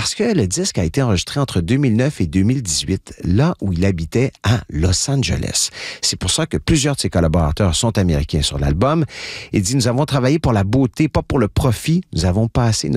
Parce que le disque a été enregistré entre 2009 et 2018, là où il habitait à Los Angeles. C'est pour ça que plusieurs de ses collaborateurs sont américains sur l'album. Il dit, nous avons travaillé pour la beauté, pas pour le profit. Nous avons passé